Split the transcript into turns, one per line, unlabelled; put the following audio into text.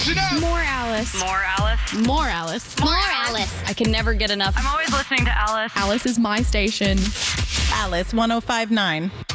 Listen up.
More Alice.
More Alice.
More Alice.
More Alice.
I can never get enough.
I'm always listening to Alice.
Alice is my station.
Alice 105.9.